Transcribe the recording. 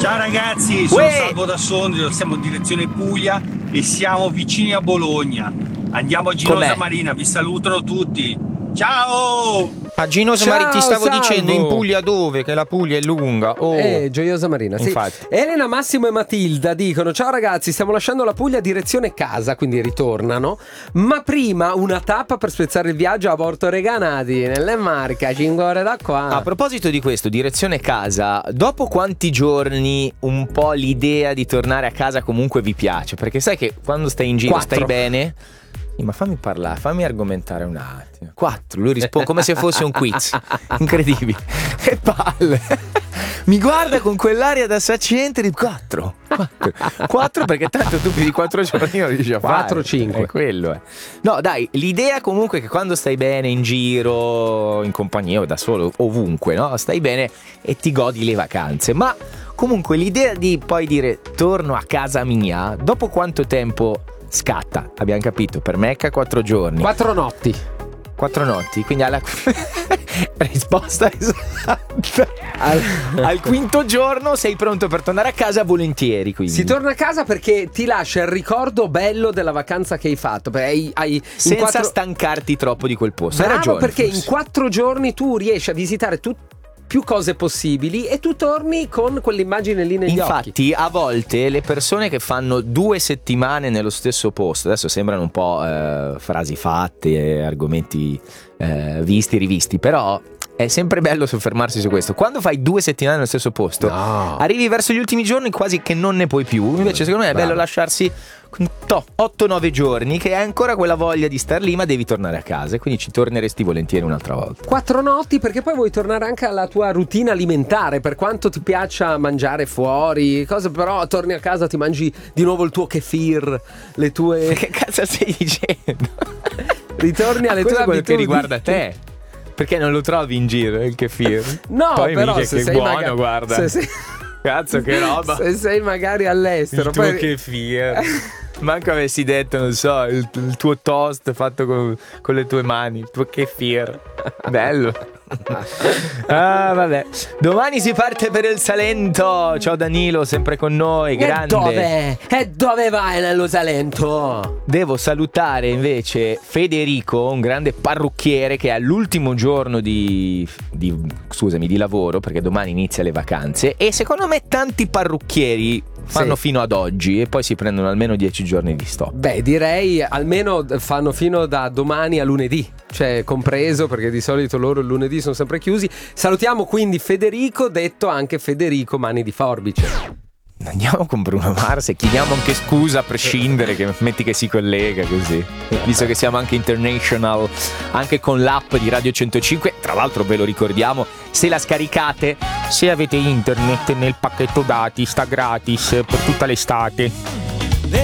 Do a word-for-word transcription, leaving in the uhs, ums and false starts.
Ciao ragazzi, sono Uè. Salvo da Sondrio, siamo in direzione Puglia e siamo vicini a Bologna. Andiamo a Ginosa Com'è? Marina, vi salutano tutti. Ciao! A Ginosa Ciao, Marina, ti stavo Salvo. dicendo in Puglia dove? Che la Puglia è lunga. Oh. Eh, Gioiosa Marina, sì. Infatti. Elena, Massimo e Matilda dicono: ciao ragazzi, stiamo lasciando la Puglia direzione casa, quindi ritornano. Ma prima una tappa per spezzare il viaggio a Porto Recanati, nelle Marche, cinque ore da qua. A proposito di questo, direzione casa, dopo quanti giorni un po' l'idea di tornare a casa comunque vi piace? Perché sai che quando stai in giro Quattro. stai bene. Eh, Ma fammi parlare, fammi argomentare un attimo. Quattro, lui risponde come se fosse un quiz. Incredibile. Che palle. Mi guarda con quell'aria da saccente di quattro. Quattro. Quattro perché tanto tu più di quattro giorni non riesci a fare. Quattro, cinque. È quello, eh. No, dai, l'idea comunque è che quando stai bene in giro, in compagnia o da solo, ovunque, no? Stai bene e ti godi le vacanze. Ma comunque l'idea di poi dire torno a casa mia, dopo quanto tempo scatta? Abbiamo capito, per Mecca quattro giorni. Quattro notti. Quattro notti, quindi alla risposta esatta. Al, al quinto giorno sei pronto per tornare a casa volentieri, quindi. Si torna a casa perché ti lascia il ricordo bello della vacanza che hai fatto. Perché hai, hai in senza quattro... stancarti troppo di quel posto. Hai Bravo, ragione, perché forse. in quattro giorni tu riesci a visitare tutti più cose possibili e tu torni con quell'immagine lì negli occhi. Infatti a volte le persone che fanno due settimane nello stesso posto, adesso sembrano un po' eh, frasi fatte, eh, argomenti eh, visti, rivisti, però è sempre bello soffermarsi su questo. Quando fai due settimane nello stesso posto, No. arrivi verso gli ultimi giorni quasi che non ne puoi più. Invece secondo me è Bravo. bello lasciarsi otto nove giorni che hai ancora quella voglia di star lì, ma devi tornare a casa e quindi ci torneresti volentieri un'altra volta. Quattro notti perché poi vuoi tornare anche alla tua routine alimentare, per quanto ti piaccia mangiare fuori, cose, però torni a casa, ti mangi di nuovo il tuo kefir, le tue... Che cazzo stai dicendo? Ritorni alle Questo tue è quello che abitudini. riguarda te. Perché non lo trovi in giro il kefir? No, Poi però mi dice se che sei buono, maga- guarda. se sei- Cazzo, che roba. Se sei magari all'estero, Il tuo poi... kefir. Manco avessi detto, non so, il, il tuo toast fatto con, con le tue mani, il tuo kefir. Bello. Ah, vabbè. Domani si parte per il Salento. Ciao Danilo, sempre con noi, grande. E dove? E dove vai nello Salento? Devo salutare invece Federico, un grande parrucchiere che è all'ultimo giorno di, di scusami, di lavoro, perché domani inizia le vacanze e secondo me tanti parrucchieri fanno Sì. fino ad oggi e poi si prendono almeno dieci giorni di stop. Beh, direi almeno fanno fino da domani a lunedì, cioè compreso, perché di solito loro il lunedì sono sempre chiusi. Salutiamo quindi Federico, detto anche Federico Mani di Forbice. Andiamo con Bruno Mars e chiediamo anche scusa a prescindere, che metti che si collega così, visto che siamo anche international, anche con l'app di Radio centocinque. Tra l'altro ve lo ricordiamo, se la scaricate, se avete internet nel pacchetto dati sta gratis per tutta l'estate.